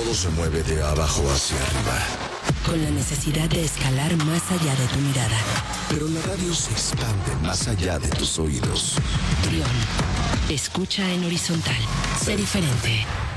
Todo se mueve de abajo hacia arriba. Con la necesidad de escalar más allá de tu mirada. Pero la radio se expande más allá de tus oídos. Trión. Escucha en horizontal. Sé diferente.